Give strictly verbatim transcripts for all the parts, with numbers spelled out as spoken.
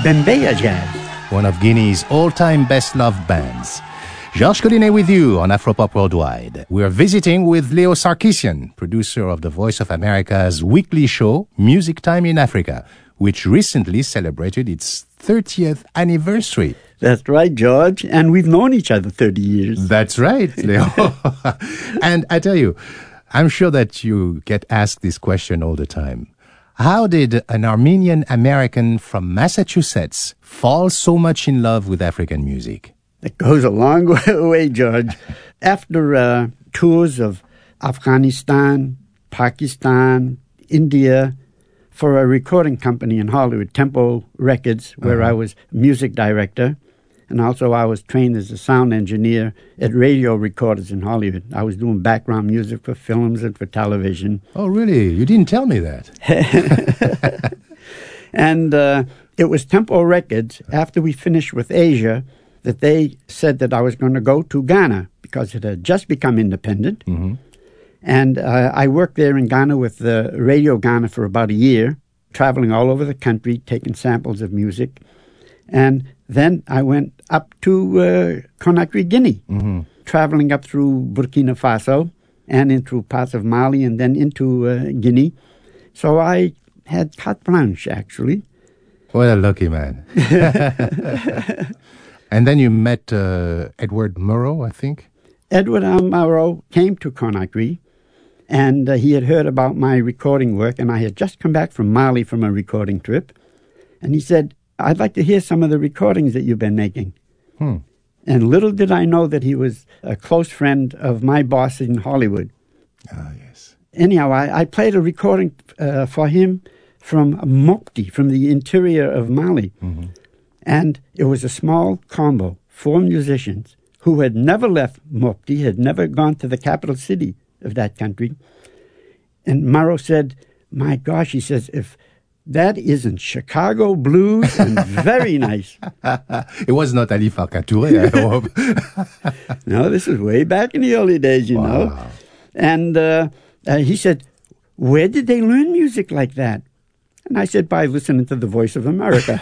Bembeya Jazz, one of Guinea's all-time best-loved bands. Georges Collinet with you on Afropop Worldwide. We're visiting with Leo Sarkisian, producer of the Voice of America's weekly show, Music Time in Africa, which recently celebrated its thirtieth anniversary. That's right, George. And we've known each other thirty years. That's right, Leo. And I tell you, I'm sure that you get asked this question all the time. How did an Armenian American from Massachusetts fall so much in love with African music? It goes a long way, George. After uh, tours of Afghanistan, Pakistan, India, for a recording company in Hollywood, Tempo Records, where uh-huh. I was music director, and also I was trained as a sound engineer at radio recorders in Hollywood. I was doing background music for films and for television. Oh, really? You didn't tell me that. And uh, it was Tempo Records, after we finished with Asia, that they said that I was going to go to Ghana because it had just become independent. Mm-hmm. And uh, I worked there in Ghana with uh, Radio Ghana for about a year, traveling all over the country, taking samples of music. And then I went up to uh, Conakry, Guinea, mm-hmm. traveling up through Burkina Faso and in through parts of Mali and then into uh, Guinea. So I had carte blanche, actually. What a lucky man. And then you met uh, Edward Murrow, I think? Edward R. Murrow came to Conakry, and uh, he had heard about my recording work, and I had just come back from Mali from a recording trip. And he said, I'd like to hear some of the recordings that you've been making. Hmm. And little did I know that he was a close friend of my boss in Hollywood. Ah, yes. Anyhow, I, I played a recording uh, for him from Mopti, from the interior of Mali. Mm-hmm. And it was a small combo, four musicians who had never left Mopti, had never gone to the capital city of that country. And Murrow said, my gosh, he says, if that isn't Chicago blues and very nice. It was not Ali Farka Touré, I hope. No, this is way back in the early days, you wow. know. And uh, uh, he said, where did they learn music like that? And I said, by listening to the Voice of America.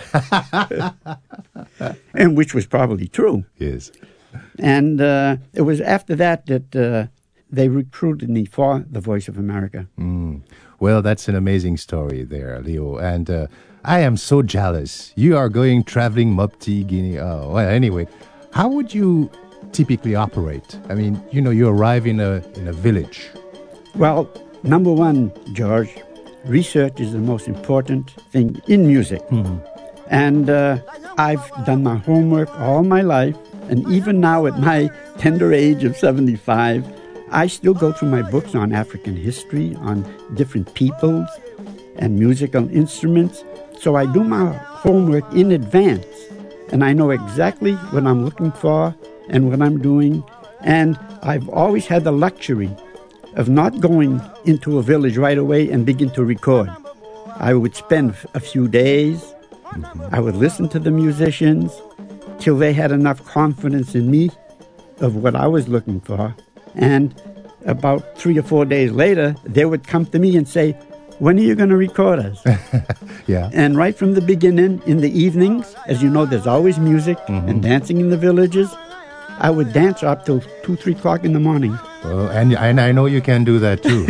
And which was probably true. Yes. And uh, it was after that that uh, they recruited me for the Voice of America. Mm. Well, that's an amazing story there, Leo. And uh, I am so jealous. You are going traveling Mopti, Guinea. Oh, well, anyway, how would you typically operate? I mean, you know, you arrive in a in a village. Well, number one, George, research is the most important thing in music. Mm-hmm. And uh, I've done my homework all my life. And even now at my tender age of seventy-five, I still go through my books on African history, on different peoples and musical instruments. So I do my homework in advance. And I know exactly what I'm looking for and what I'm doing. And I've always had the luxury of not going into a village right away and begin to record. I would spend a few days. Mm-hmm. I would listen to the musicians till they had enough confidence in me of what I was looking for. And about three or four days later, they would come to me and say, when are you going to record us? Yeah. And right from the beginning, in the evenings, as you know, there's always music mm-hmm. and dancing in the villages. I would dance up till two, three o'clock in the morning. Well, and, and I know you can do that too.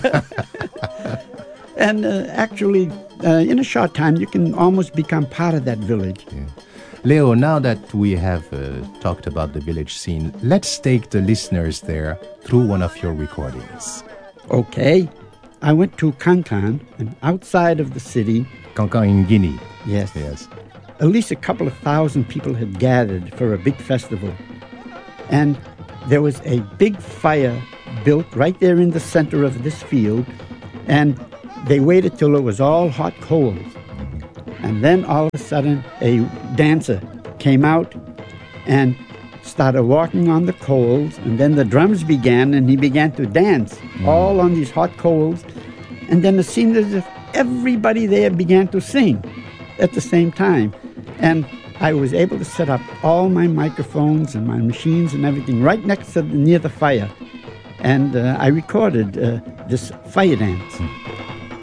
And uh, actually, uh, in a short time, you can almost become part of that village. Yeah. Leo, now that we have uh, talked about the village scene, let's take the listeners there through one of your recordings. Okay. I went to Kankan, and outside of the city... Kankan in Guinea. Yes. Yes. At least a couple of thousand people had gathered for a big festival. And there was a big fire built right there in the center of this field, and they waited till it was all hot coals. And then all of a sudden, a dancer came out and started walking on the coals, and then the drums began, and he began to dance, mm. all on these hot coals. And then it seemed as if everybody there began to sing at the same time. And I was able to set up all my microphones and my machines and everything right next to the, near the fire. And uh, I recorded uh, this fire dance. Mm.